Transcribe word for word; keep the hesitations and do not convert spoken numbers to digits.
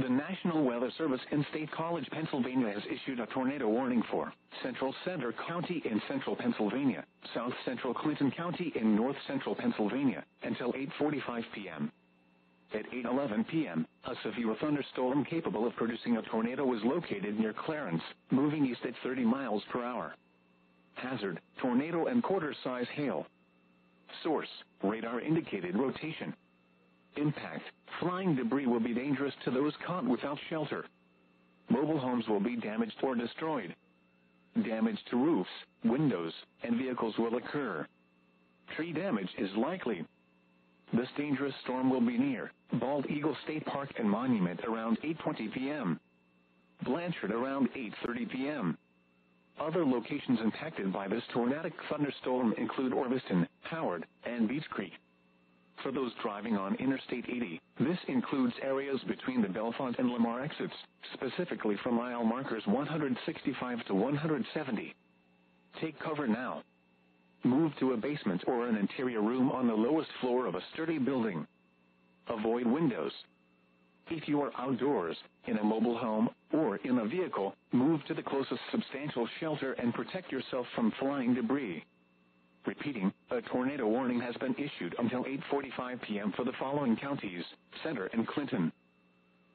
The National Weather Service in State College, Pennsylvania has issued a tornado warning for Central Center County in central Pennsylvania, South Central Clinton County in north central Pennsylvania, until eight forty-five p m At eight eleven p m, a severe thunderstorm capable of producing a tornado was located near Clarence, moving east at thirty miles per hour. Hazard, tornado and quarter-size hail. Source, radar indicated rotation. Impact, flying debris will be dangerous to those caught without shelter. Mobile homes will be damaged or destroyed. Damage to roofs, windows, and vehicles will occur. Tree damage is likely. This dangerous storm will be near Bald Eagle State Park and Monument around eight twenty p m Blanchard around eight thirty p m Other locations impacted by this tornadic thunderstorm include Orviston, Howard, and Beach Creek. For those driving on Interstate eighty, this includes areas between the Bellefonte and Lamar exits, specifically from mile markers one sixty-five to one seventy. Take cover now. Move to a basement or an interior room on the lowest floor of a sturdy building. Avoid windows. If you are outdoors, in a mobile home, or in a vehicle, move to the closest substantial shelter and protect yourself from flying debris. Repeating, a tornado warning has been issued until eight forty-five p m for the following counties: Center and Clinton.